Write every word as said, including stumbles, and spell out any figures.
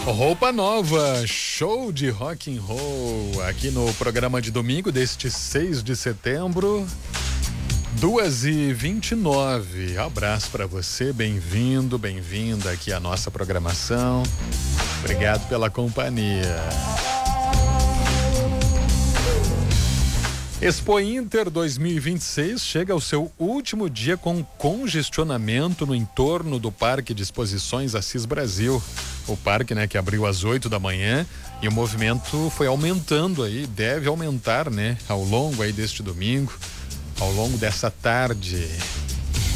Roupa nova, show de rock and roll aqui no programa de domingo deste seis de setembro, duas e vinte e nove. Abraço para você, bem-vindo, bem-vinda aqui à nossa programação. Obrigado pela companhia. Expo Inter dois mil e vinte e seis chega ao seu último dia com congestionamento no entorno do Parque de Exposições Assis Brasil. O parque, né, que abriu às oito da manhã, e o movimento foi aumentando aí, deve aumentar, né, ao longo aí deste domingo, ao longo dessa tarde.